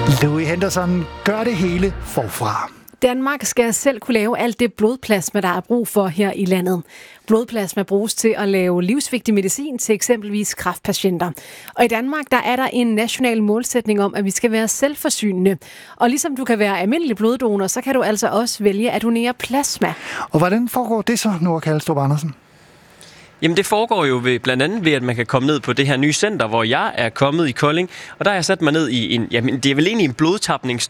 Louis Henderson gør det hele forfra. Danmark skal selv kunne lave alt det blodplasma, der er brug for her i landet. Blodplasma bruges til at lave livsvigtig medicin til eksempelvis kræftpatienter. Og i Danmark der er der en national målsætning om, at vi skal være selvforsynende. Og ligesom du kan være almindelig bloddonor, så kan du altså også vælge at donere plasma. Og hvordan foregår det så, Nora Kalstrup Andersen? Jamen det foregår jo blandt andet ved, at man kan komme ned på det her nye center, hvor jeg er kommet i Kolding. Og der har jeg sat mig ned i det er vel egentlig en blodtapningsstue.